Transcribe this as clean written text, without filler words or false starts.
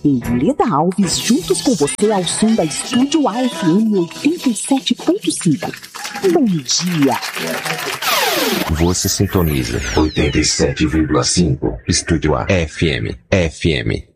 e Leda Alves juntos com você ao som da Estúdio AFM 87.5. Bom dia! Você sintoniza 87,5 Estúdio AFM. FM.